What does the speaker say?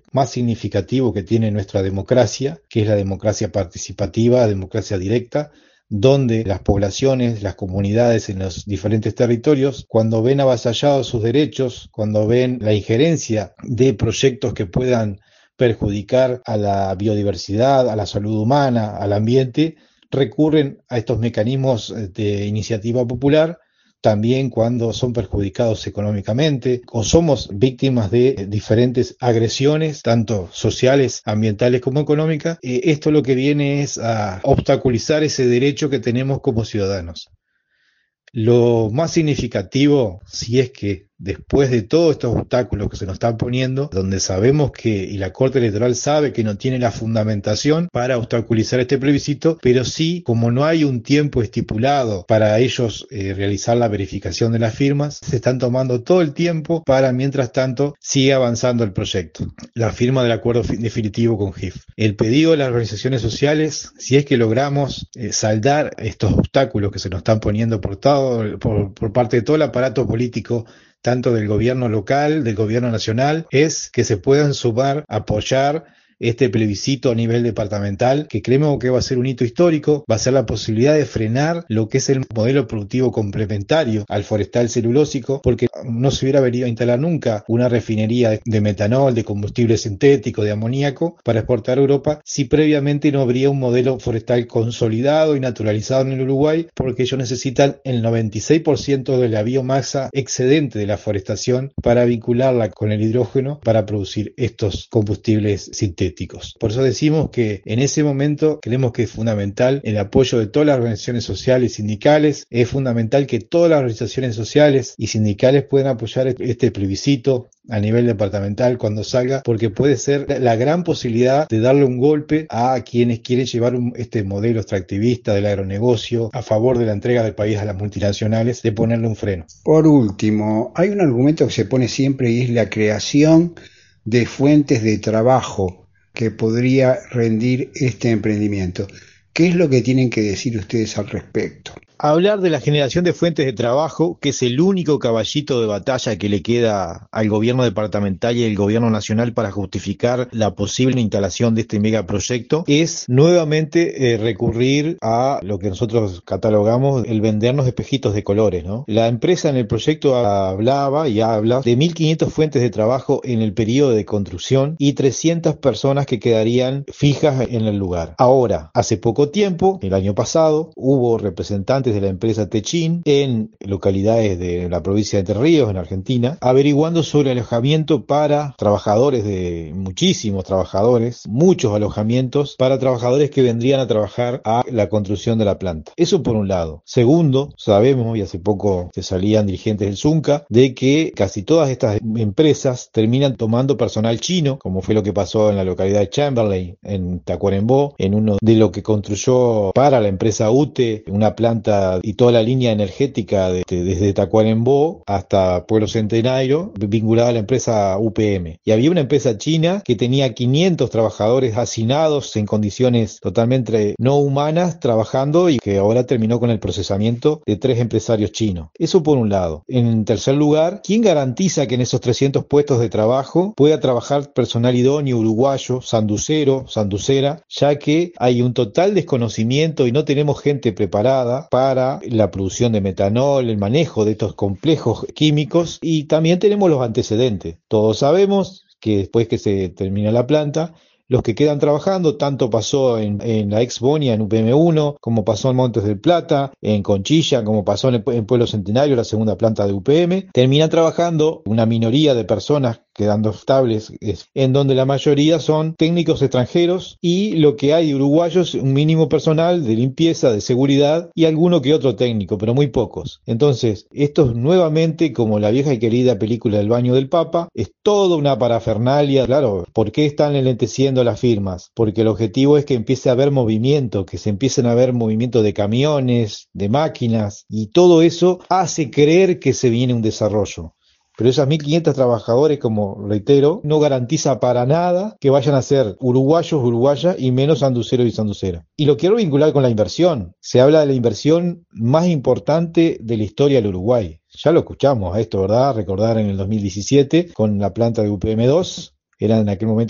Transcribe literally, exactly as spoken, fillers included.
más significativo que tiene nuestra democracia, que es la democracia participativa, democracia directa, donde las poblaciones, las comunidades en los diferentes territorios, cuando ven avasallados sus derechos, cuando ven la injerencia de proyectos que puedan perjudicar a la biodiversidad, a la salud humana, al ambiente, recurren a estos mecanismos de iniciativa popular, también cuando son perjudicados económicamente o somos víctimas de diferentes agresiones, tanto sociales, ambientales como económicas. Eh, esto lo que viene es a obstaculizar ese derecho que tenemos como ciudadanos. Lo más significativo, si es que después de todos estos obstáculos que se nos están poniendo, donde sabemos que, y la Corte Electoral sabe que no tiene la fundamentación para obstaculizar este plebiscito, pero sí, como no hay un tiempo estipulado para ellos eh, realizar la verificación de las firmas, se están tomando todo el tiempo para, mientras tanto, sigue avanzando el proyecto. La firma del acuerdo definitivo con G I F. El pedido de las organizaciones sociales, si es que logramos eh, saldar estos obstáculos que se nos están poniendo por, todo, por, por parte de todo el aparato político, tanto del gobierno local, del gobierno nacional, es que se puedan sumar, apoyar este plebiscito a nivel departamental, que creemos que va a ser un hito histórico, va a ser la posibilidad de frenar lo que es el modelo productivo complementario al forestal celulósico, porque no se hubiera venido a instalar nunca una refinería de metanol, de combustible sintético, de amoníaco, para exportar a Europa, si previamente no habría un modelo forestal consolidado y naturalizado en el Uruguay, porque ellos necesitan el noventa y seis por ciento de la biomasa excedente de la forestación para vincularla con el hidrógeno para producir estos combustibles sintéticos. Por eso decimos que en ese momento creemos que es fundamental el apoyo de todas las organizaciones sociales y sindicales, es fundamental que todas las organizaciones sociales y sindicales puedan apoyar este plebiscito a nivel departamental cuando salga, porque puede ser la gran posibilidad de darle un golpe a quienes quieren llevar un, este modelo extractivista del agronegocio a favor de la entrega del país a las multinacionales, de ponerle un freno. Por último, hay un argumento que se pone siempre y es la creación de fuentes de trabajo que podría rendir este emprendimiento. ¿Qué es lo que tienen que decir ustedes al respecto? Hablar de la generación de fuentes de trabajo, que es el único caballito de batalla que le queda al gobierno departamental y al gobierno nacional para justificar la posible instalación de este megaproyecto, es nuevamente eh, recurrir a lo que nosotros catalogamos el vendernos espejitos de colores, ¿no? La empresa en el proyecto hablaba y habla de mil quinientas fuentes de trabajo en el periodo de construcción y trescientas personas que quedarían fijas en el lugar. Ahora, hace poco tiempo, el año pasado, hubo representantes de la empresa Techin en localidades de la provincia de Entre Ríos, en Argentina, averiguando sobre alojamiento para trabajadores de muchísimos trabajadores, muchos alojamientos para trabajadores que vendrían a trabajar a la construcción de la planta. Eso por un lado. Segundo, sabemos, y hace poco se salían dirigentes del Zunca, de que casi todas estas empresas terminan tomando personal chino, como fue lo que pasó en la localidad de Chamberlain, en Tacuarembó, en uno de lo que construyó para la empresa U T E, una planta y toda la línea energética de, de, desde Tacuarembó hasta Pueblo Centenario, vinculada a la empresa U P M. Y había una empresa china que tenía quinientos trabajadores hacinados en condiciones totalmente no humanas trabajando y que ahora terminó con el procesamiento de tres empresarios chinos. Eso por un lado. En tercer lugar, ¿quién garantiza que en esos trescientos puestos de trabajo pueda trabajar personal idóneo uruguayo, sanducero, sanducera, ya que hay un total desconocimiento y no tenemos gente preparada para para la producción de metanol, el manejo de estos complejos químicos, y también tenemos los antecedentes. Todos sabemos que después que se termina la planta, los que quedan trabajando, tanto pasó en, en la ex Bonia, en U P M uno, como pasó en Montes del Plata, en Conchilla, como pasó en, el, en Pueblo Centenario, la segunda planta de U P M, terminan trabajando una minoría de personas quedando estables, en donde la mayoría son técnicos extranjeros y lo que hay de uruguayos, un mínimo personal de limpieza, de seguridad y alguno que otro técnico, pero muy pocos. Entonces, esto es nuevamente como la vieja y querida película del baño del Papa, es toda una parafernalia. Claro, ¿por qué están enlenteciendo las firmas? Porque el objetivo es que empiece a haber movimiento, que se empiecen a ver movimiento de camiones, de máquinas, y todo eso hace creer que se viene un desarrollo. Pero esas mil quinientos trabajadores, como reitero, no garantiza para nada que vayan a ser uruguayos, uruguayas y menos sanduceros y sanduceras. Y lo quiero vincular con la inversión. Se habla de la inversión más importante de la historia del Uruguay. Ya lo escuchamos a esto, ¿verdad? Recordar en el dos mil diecisiete con la planta de U P M dos, era en aquel momento